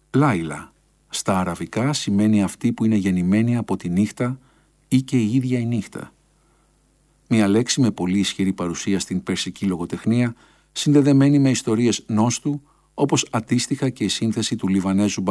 Λάιλα, στα αραβικά σημαίνει αυτή που είναι γεννημένη από τη νύχτα ή και η ίδια η νύχτα. Μια λέξη με πολύ ισχυρή παρουσία στην περσική λογοτεχνία, συνδεδεμένη με ιστορίες νόστου, όπως αντίστοιχα και η σύνθεση του Λιβανέζου